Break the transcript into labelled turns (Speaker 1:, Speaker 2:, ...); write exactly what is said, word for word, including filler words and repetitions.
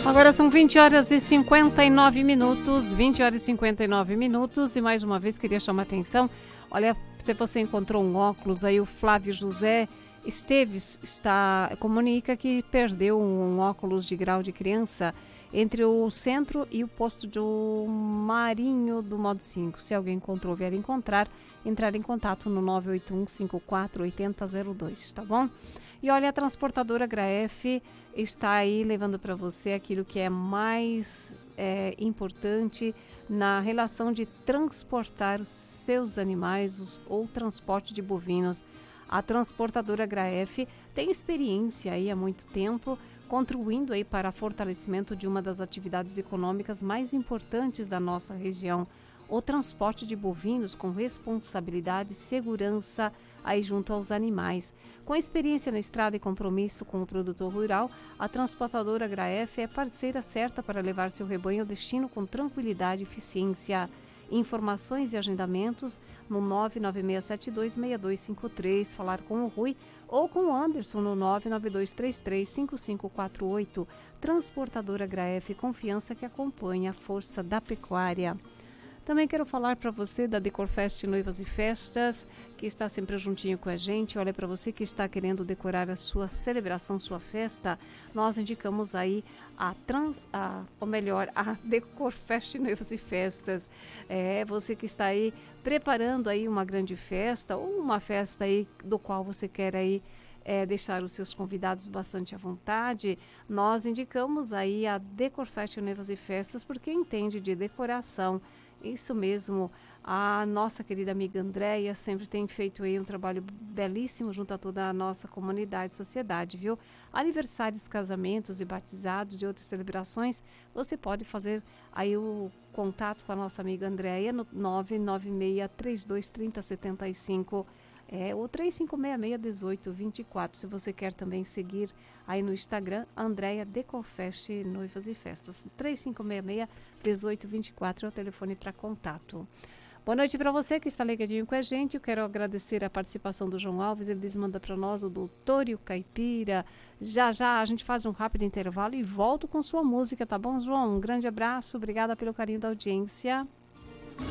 Speaker 1: Agora são vinte horas e cinquenta e nove minutos, vinte horas e cinquenta e nove minutos, e mais uma vez queria chamar a atenção, olha, se você encontrou um óculos aí, o Flávio José Esteves está, comunica que perdeu um óculos de grau de criança entre o centro e o posto do Marinho do Modo cinco. Se alguém encontrou ou vier encontrar, entrar em contato no nove oito um, cinco quatro oito zero zero dois, tá bom? E olha, a transportadora Graef está aí levando para você aquilo que é mais é, importante na relação de transportar os seus animais os, ou transporte de bovinos. A transportadora Graef tem experiência aí há muito tempo, contribuindo aí para o fortalecimento de uma das atividades econômicas mais importantes da nossa região, o transporte de bovinos com responsabilidade e segurança aí junto aos animais. Com experiência na estrada e compromisso com o produtor rural, a transportadora Graef é parceira certa para levar seu rebanho ao destino com tranquilidade e eficiência. Informações e agendamentos no nove nove seis sete dois, seis dois cinco três, falar com o Rui ou com o Anderson no nove nove dois três três, cinco cinco quatro oito. Transportadora Graef, confiança que acompanha a força da pecuária. Também quero falar para você da Decorfest Noivas e Festas, que está sempre juntinho com a gente. Olha, para você que está querendo decorar a sua celebração, sua festa, nós indicamos aí a Trans, a, ou melhor, a Decorfest Noivas e Festas. É, você que está aí preparando aí uma grande festa ou uma festa aí do qual você quer aí É, deixar os seus convidados bastante à vontade, nós indicamos aí a Decorfest Noivas e Festas, porque entende de decoração. Isso mesmo, a nossa querida amiga Andréia sempre tem feito aí um trabalho belíssimo junto a toda a nossa comunidade e sociedade, viu? Aniversários, casamentos e batizados e outras celebrações, você pode fazer aí o contato com a nossa amiga Andréia no nove nove seis três dois três zero sete cinco. É o três cinco seis seis, um oito dois quatro. Se você quer também seguir aí no Instagram, Andréia Decorfest Noivas e Festas. três cinco seis seis, um oito dois quatro é o telefone para contato. Boa noite para você que está ligadinho com a gente. Eu quero agradecer a participação do João Alves. Ele manda para nós o Doutor e o Caipira. Já já a gente faz um rápido intervalo e volto com sua música, tá bom, João? Um grande abraço. Obrigada pelo carinho da audiência.